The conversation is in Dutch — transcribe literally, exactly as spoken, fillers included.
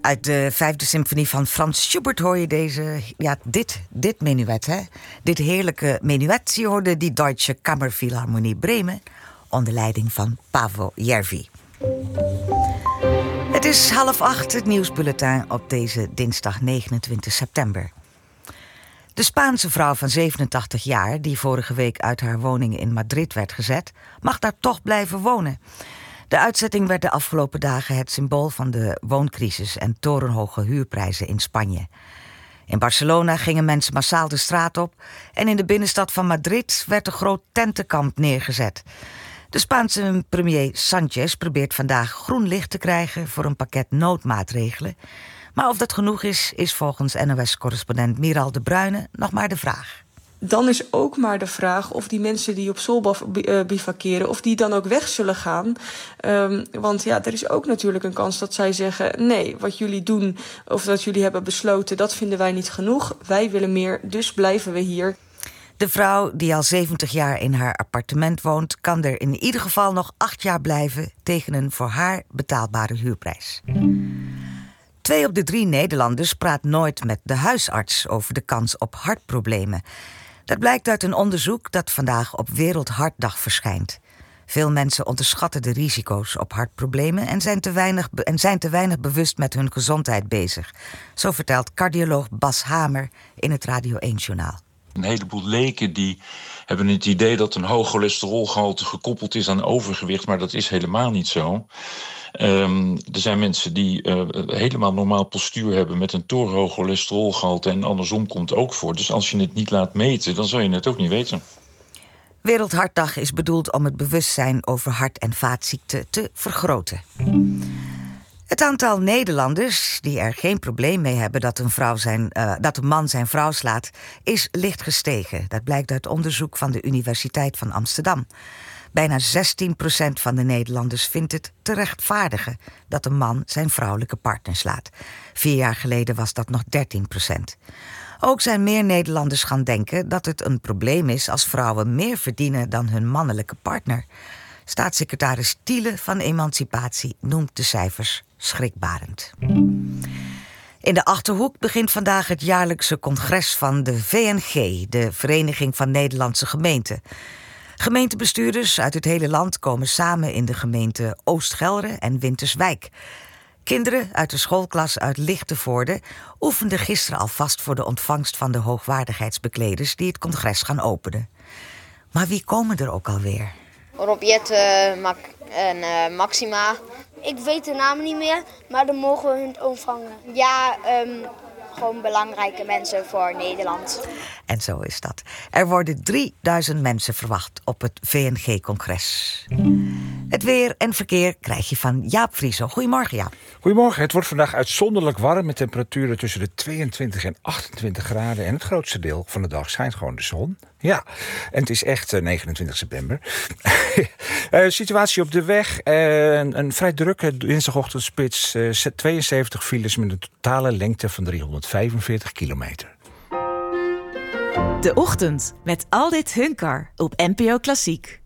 Uit de vijfde symfonie van Frans Schubert hoor je deze, ja, dit, dit menuet, hè? Dit heerlijke menuet. Je hoorde die Deutsche Kammerphilharmonie Bremen onder leiding van Paavo Järvi. Het is half acht, het nieuwsbulletin op deze dinsdag negenentwintig september. De Spaanse vrouw van zevenentachtig jaar, die vorige week uit haar woning in Madrid werd gezet, mag daar toch blijven wonen. De uitzetting werd de afgelopen dagen het symbool van de wooncrisis en torenhoge huurprijzen in Spanje. In Barcelona gingen mensen massaal de straat op en in de binnenstad van Madrid werd een groot tentenkamp neergezet. De Spaanse premier Sánchez probeert vandaag groen licht te krijgen voor een pakket noodmaatregelen. Maar of dat genoeg is, is volgens N O S-correspondent Miral de Bruyne nog maar de vraag. Dan is ook maar de vraag of die mensen die op Solbaf bivakeren, of die dan ook weg zullen gaan. Um, want ja, er is ook natuurlijk een kans dat zij zeggen, nee, wat jullie doen of wat jullie hebben besloten, dat vinden wij niet genoeg. Wij willen meer, dus blijven we hier. De vrouw, die al zeventig jaar in haar appartement woont, kan er in ieder geval nog acht jaar blijven tegen een voor haar betaalbare huurprijs. Twee op de drie Nederlanders praat nooit met de huisarts over de kans op hartproblemen. Dat blijkt uit een onderzoek dat vandaag op Wereldhartdag verschijnt. Veel mensen onderschatten de risico's op hartproblemen en zijn te weinig, be- en zijn te weinig bewust met hun gezondheid bezig. Zo vertelt cardioloog Bas Hamer in het Radio één-journaal. Een heleboel leken die hebben het idee dat een hoog cholesterolgehalte gekoppeld is aan overgewicht, maar dat is helemaal niet zo. Um, er zijn mensen die uh, helemaal normaal postuur hebben met een torenhoog cholesterolgehalte en andersom komt ook voor. Dus als je het niet laat meten, dan zal je het ook niet weten. Wereldhartdag is bedoeld om het bewustzijn over hart- en vaatziekten te vergroten. Het aantal Nederlanders die er geen probleem mee hebben dat een, vrouw zijn, uh, dat een man zijn vrouw slaat, is licht gestegen. Dat blijkt uit onderzoek van de Universiteit van Amsterdam. Bijna zestien procent van de Nederlanders vindt het te rechtvaardigen dat een man zijn vrouwelijke partner slaat. Vier jaar geleden was dat nog dertien procent. Ook zijn meer Nederlanders gaan denken dat het een probleem is als vrouwen meer verdienen dan hun mannelijke partner. Staatssecretaris Thiele van Emancipatie noemt de cijfers schrikbarend. In de Achterhoek begint vandaag het jaarlijkse congres van de V N G, de Vereniging van Nederlandse Gemeenten. Gemeentebestuurders uit het hele land komen samen in de gemeenten Oost-Gelre en Winterswijk. Kinderen uit de schoolklas uit Lichtenvoorde oefenden gisteren alvast voor de ontvangst van de hoogwaardigheidsbekleders die het congres gaan openen. Maar wie komen er ook alweer? Robjette Mac- en uh, Maxima. Ik weet de naam niet meer, maar dan mogen we hun ontvangen. Ja, um, gewoon belangrijke mensen voor Nederland. En zo is dat. Er worden drieduizend mensen verwacht op het V N G-congres. Het weer en verkeer krijg je van Jaap Frieso. Goedemorgen, Jaap. Goedemorgen. Het wordt vandaag uitzonderlijk warm met temperaturen tussen de tweeëntwintig en achtentwintig graden. En het grootste deel van de dag schijnt gewoon de zon. Ja, en het is echt negenentwintig september. uh, situatie op de weg. Uh, een, een vrij drukke dinsdagochtendspits. Uh, tweeënzeventig files met een totale lengte van driehonderdvijfenveertig kilometer. De Ochtend met Aldit Hunkar op N P O Klassiek.